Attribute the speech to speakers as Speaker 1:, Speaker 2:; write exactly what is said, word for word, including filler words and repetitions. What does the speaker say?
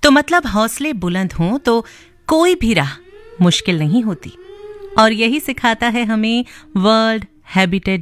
Speaker 1: तो मतलब हौसले बुलंद हों तो कोई भी राह मुश्किल नहीं होती। और यही सिखाता है हमें वर्ल्ड हैबिटेट